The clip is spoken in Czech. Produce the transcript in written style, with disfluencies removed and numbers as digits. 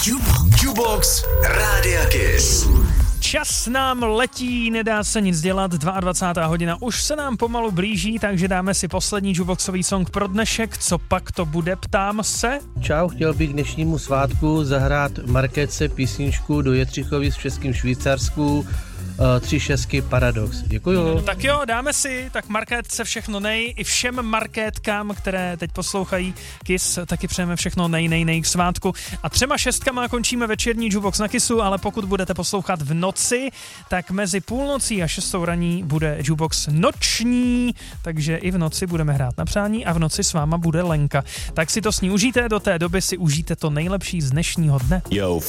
Jukebox Rádia Kiss. Čas nám letí, nedá se nic dělat, 22. hodina už se nám pomalu blíží, takže dáme si poslední jukeboxový song pro dnešek. Co pak to bude, ptám se? Čau, chtěl bych dnešnímu svátku zahrát Markétce písničku Do Jetřichovic v Českém Švýcarsku, 3 šestky Paradox. Děkuju. No, tak jo, dáme si, tak Markétce všechno nej, i všem Markétkám, které teď poslouchají Kiss, taky přejeme všechno nej k svátku. A 3 šestkama končíme večerní jukebox na Kissu, ale pokud budete poslouchat v noci, tak mezi půlnocí a 6 raní bude jukebox noční, takže i v noci budeme hrát na přání a v noci s váma bude Lenka. Tak si to s ní užijte, do té doby si užijte to nejlepší z dnešního dne. Yo,